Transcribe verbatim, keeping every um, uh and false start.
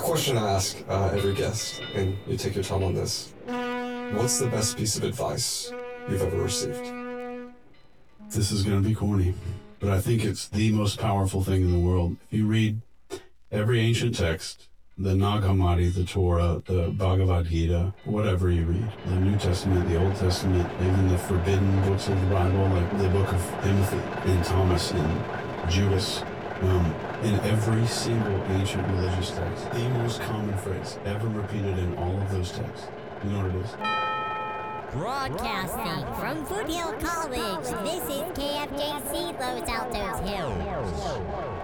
question I ask uh, every guest, and you take your time on this. What's the best piece of advice you've ever received? This is going to be corny, but I think it's the most powerful thing in the world. If you read every ancient text, the Nag Hammadi, the Torah, the Bhagavad Gita, whatever you read, the New Testament, the Old Testament, even the forbidden books of the Bible, like the book of Timothy and Thomas and Judas, um, in every single ancient religious text, the most common phrase ever repeated in all of those texts, you know what it is? Broadcasting from Foothill College, this is K F J C Los Altos Hills.